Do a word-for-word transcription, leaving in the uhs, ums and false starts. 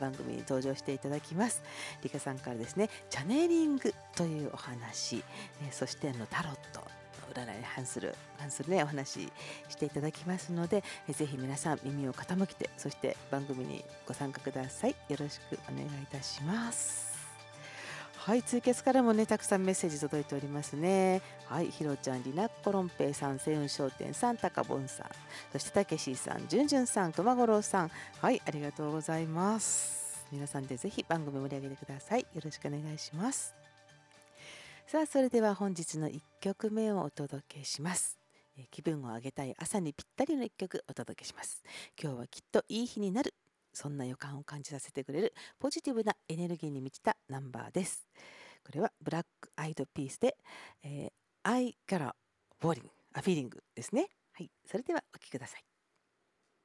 番組に登場していただきます。リカさんからですね、チャネリングというお話、えそしてあのタロット占いに関する関するねお話していただきますので、えぜひ皆さん耳を傾けて、そして番組にご参加ください。よろしくお願いいたします。はい、ツイキャスからもねたくさんメッセージ届いておりますね。はい、ひろちゃん、りなっころんぺいさん、せいうん商店さん、たかぼんさん、そしてたけしさん、じゅんじゅんさん、くまごろうさん、はい、ありがとうございます。皆さんでぜひ番組盛り上げてください。よろしくお願いします。さあ、それでは本日のいっきょくめをお届けします。えー気分を上げたい朝にぴったりのいっきょくお届けします。今日はきっといい日になる、そんな予感を感じさせてくれるポジティブなエネルギーに満ちたナンバーです。これはブラックアイドピースで、えー、I got a feeling ですね。はい、それではお聴きください。